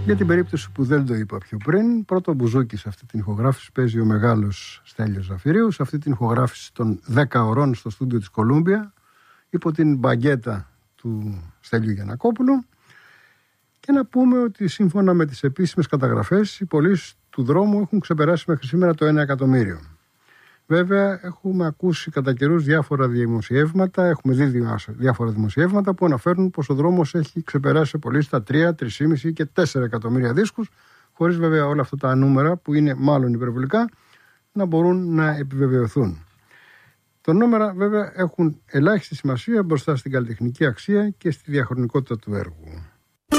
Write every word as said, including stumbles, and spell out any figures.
Για την περίπτωση που δεν το είπα πιο πριν, πρώτο μπουζούκι σε αυτή την ηχογράφηση παίζει ο μεγάλος Στέλιος Ζαφυρίου, σε αυτή την ηχογράφηση των δέκα ωρών στο στούντιο της Κολούμπια, υπό την μπαγκέτα του Στέλιου Γιαννακόπουλου. Και να πούμε ότι σύμφωνα με τις επίσημες καταγραφές, οι πωλήσεις του δρόμου έχουν ξεπεράσει μέχρι σήμερα το ένα εκατομμύριο. Βέβαια, έχουμε ακούσει κατά καιρούς διάφορα δημοσιεύματα, έχουμε δει διάφορα δημοσιεύματα που αναφέρουν πως ο δρόμος έχει ξεπεράσει σε πωλήσεις τα τρία, τρία κόμμα πέντε και τέσσερα εκατομμύρια δίσκους, χωρίς βέβαια όλα αυτά τα νούμερα που είναι μάλλον υπερβολικά να μπορούν να επιβεβαιωθούν. Τα νούμερα βέβαια έχουν ελάχιστη σημασία μπροστά στην καλλιτεχνική αξία και στη διαχρονικότητα του έργου.